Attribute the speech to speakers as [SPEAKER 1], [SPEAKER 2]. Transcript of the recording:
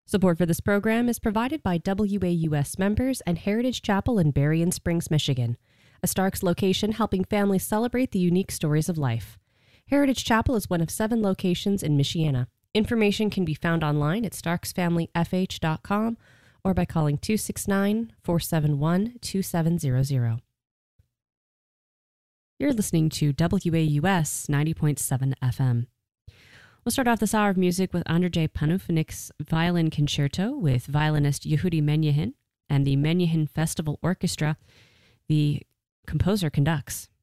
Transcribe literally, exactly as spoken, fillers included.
[SPEAKER 1] Support for this program is provided by W A U S members and Heritage Chapel in Berrien Springs, Michigan, a Starks location helping families celebrate the unique stories of life. Heritage Chapel is one of seven locations in Michiana. Information can be found online at starks family f h dot com or by calling two six nine, four seven one, two seven zero zero. You're listening to W A U S ninety point seven F M. We'll start off this hour of music with Andrzej Panufnik's Violin Concerto with violinist Yehudi Menuhin and the Menuhin Festival Orchestra. The composer conducts.